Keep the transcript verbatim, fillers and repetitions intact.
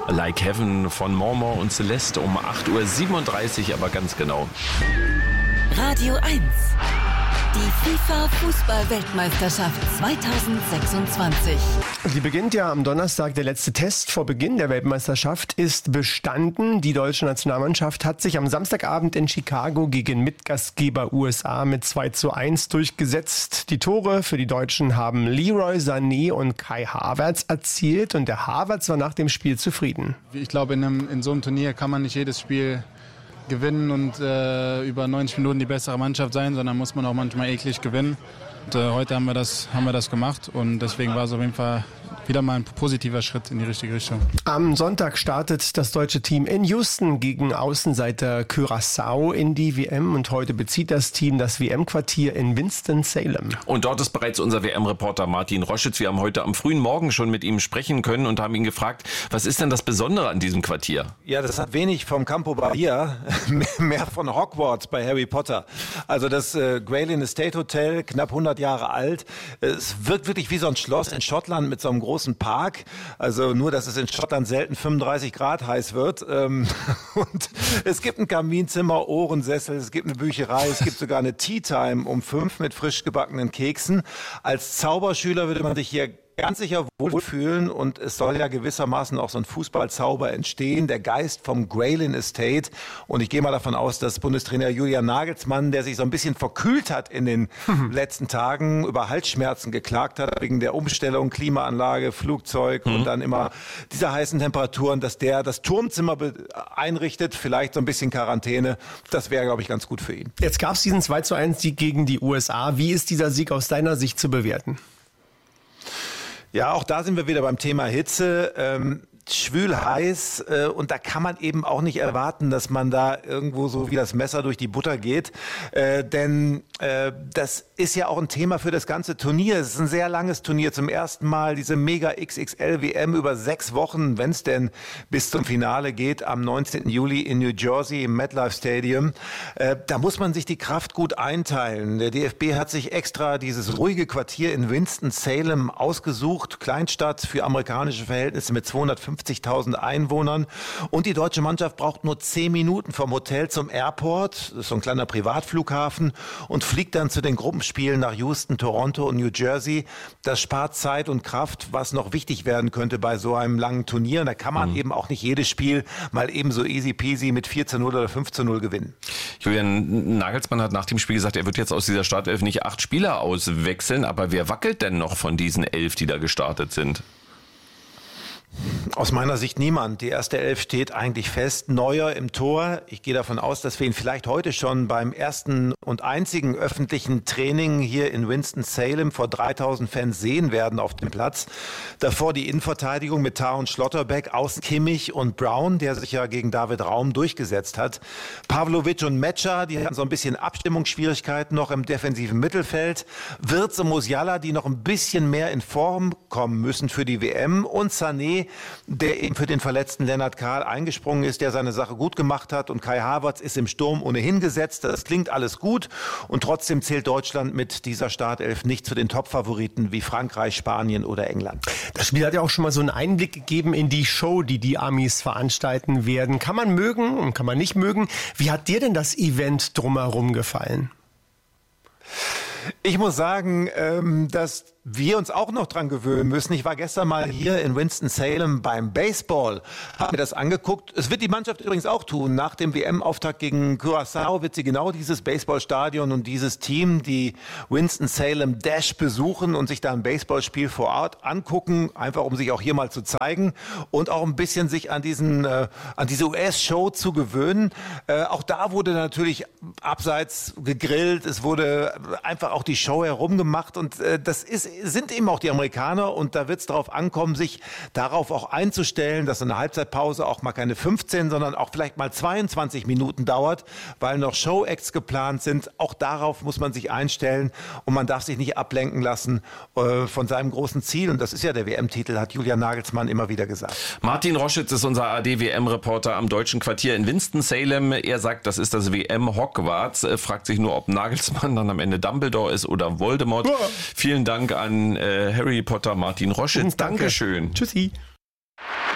Like Heaven von Mormor und Celeste um acht Uhr siebenunddreißig, aber ganz genau. Radio eins. Die FIFA-Fußball-Weltmeisterschaft zweitausendsechsundzwanzig. Die beginnt ja am Donnerstag. Der letzte Test vor Beginn der Weltmeisterschaft ist bestanden. Die deutsche Nationalmannschaft hat sich am Samstagabend in Chicago gegen Mitgastgeber U S A mit zwei zu eins durchgesetzt. Die Tore für die Deutschen haben Leroy Sané und Kai Havertz erzielt. Und der Havertz war nach dem Spiel zufrieden. Ich glaube, in, einem, in so einem Turnier kann man nicht jedes Spiel gewinnen und äh, über neunzig Minuten die bessere Mannschaft sein, sondern muss man auch manchmal eklig gewinnen. Und, äh, heute haben wir, das, haben wir das gemacht und deswegen war es auf jeden Fall wieder mal ein positiver Schritt in die richtige Richtung. Am Sonntag startet das deutsche Team in Houston gegen Außenseiter Curaçao in die W M und heute bezieht das Team das W M-Quartier in Winston-Salem. Und dort ist bereits unser W M-Reporter Martin Roschitz. Wir haben heute am frühen Morgen schon mit ihm sprechen können und haben ihn gefragt, was ist denn das Besondere an diesem Quartier? Ja, das hat wenig vom Campo Bahia, mehr von Hogwarts bei Harry Potter. Also das äh, Graylin Estate Hotel, knapp hundert Jahre alt. Es wirkt wirklich wie so ein Schloss in Schottland mit so einem großen Park. Also nur, dass es in Schottland selten fünfunddreißig Grad heiß wird. Ähm, und es gibt ein Kaminzimmer, Ohrensessel, es gibt eine Bücherei, es gibt sogar eine Tea Time um fünf mit frisch gebackenen Keksen. Als Zauberschüler würde man sich hier ganz sicher wohlfühlen und es soll ja gewissermaßen auch so ein Fußballzauber entstehen, der Geist vom Graylin Estate. Und ich gehe mal davon aus, dass Bundestrainer Julian Nagelsmann, der sich so ein bisschen verkühlt hat in den mhm. letzten Tagen, über Halsschmerzen geklagt hat, wegen der Umstellung, Klimaanlage, Flugzeug mhm. und dann immer dieser heißen Temperaturen, dass der das Turmzimmer einrichtet, vielleicht so ein bisschen Quarantäne. Das wäre, glaube ich, ganz gut für ihn. Jetzt gab es diesen zwei zu eins Sieg gegen die U S A. Wie ist dieser Sieg aus deiner Sicht zu bewerten? Ja, auch da sind wir wieder beim Thema Hitze. Ähm, schwül heiß äh, und da kann man eben auch nicht erwarten, dass man da irgendwo so wie das Messer durch die Butter geht, äh, denn äh, das ist ja auch ein Thema für das ganze Turnier. Es ist ein sehr langes Turnier, zum ersten Mal diese Mega X X L W M über sechs Wochen, wenn es denn bis zum Finale geht, am neunzehnten Juli in New Jersey im MetLife Stadium. Äh, da muss man sich die Kraft gut einteilen. Der D F B hat sich extra dieses ruhige Quartier in Winston-Salem ausgesucht, Kleinstadt für amerikanische Verhältnisse mit zweihundertfünfzigtausend Einwohnern. Und die deutsche Mannschaft braucht nur zehn Minuten vom Hotel zum Airport, das ist so ein kleiner Privatflughafen, und fliegt dann zu den Gruppenspielen nach Houston, Toronto und New Jersey. Das spart Zeit und Kraft, was noch wichtig werden könnte bei so einem langen Turnier. Und da kann man mhm. eben auch nicht jedes Spiel mal eben so easy peasy mit vier zu null oder fünf zu null gewinnen. Julian Nagelsmann hat nach dem Spiel gesagt, er wird jetzt aus dieser Startelf nicht acht Spieler auswechseln, aber wer wackelt denn noch von diesen elf, die da gestartet sind? Aus meiner Sicht niemand. Die erste Elf steht eigentlich fest. Neuer im Tor. Ich gehe davon aus, dass wir ihn vielleicht heute schon beim ersten und einzigen öffentlichen Training hier in Winston-Salem vor dreitausend Fans sehen werden auf dem Platz. Davor die Innenverteidigung mit Tah und Schlotterbeck, außen Kimmich und Brown, der sich ja gegen David Raum durchgesetzt hat. Pavlovic und Metscher, die hatten so ein bisschen Abstimmungsschwierigkeiten noch im defensiven Mittelfeld. Wirtz und Musiala, die noch ein bisschen mehr in Form kommen müssen für die W M. Und Sané, der eben für den verletzten Lennart Kahl eingesprungen ist, der seine Sache gut gemacht hat. Und Kai Havertz ist im Sturm ohnehin gesetzt. Das klingt alles gut. Und trotzdem zählt Deutschland mit dieser Startelf nicht zu den Top-Favoriten wie Frankreich, Spanien oder England. Das Spiel hat ja auch schon mal so einen Einblick gegeben in die Show, die die Amis veranstalten werden. Kann man mögen und kann man nicht mögen. Wie hat dir denn das Event drumherum gefallen? Ich muss sagen, ähm, dass wir uns auch noch dran gewöhnen müssen. Ich war gestern mal hier in Winston-Salem beim Baseball, habe mir das angeguckt. Es wird die Mannschaft übrigens auch tun. Nach dem W M-Auftakt gegen Curaçao wird sie genau dieses Baseballstadion und dieses Team, die Winston-Salem Dash, besuchen und sich da ein Baseballspiel vor Ort angucken, einfach um sich auch hier mal zu zeigen und auch ein bisschen sich an diesen, äh, an diese U S-Show zu gewöhnen. Äh, auch da wurde natürlich abseits gegrillt, es wurde einfach auch die Show herumgemacht und äh, das ist sind eben auch die Amerikaner und da wird es darauf ankommen, sich darauf auch einzustellen, dass eine Halbzeitpause auch mal keine fünfzehn, sondern auch vielleicht mal zweiundzwanzig Minuten dauert, weil noch Show-Acts geplant sind. Auch darauf muss man sich einstellen und man darf sich nicht ablenken lassen äh, von seinem großen Ziel und das ist ja der W M-Titel, hat Julian Nagelsmann immer wieder gesagt. Martin Roschitz ist unser A D W M-Reporter am deutschen Quartier in Winston-Salem. Er sagt, das ist das W M-Hogwarts, äh, fragt sich nur, ob Nagelsmann dann am Ende Dumbledore ist oder Voldemort. Ja. Vielen Dank an äh, Harry Potter Martin Roschitz. Danke. Dankeschön. Tschüssi.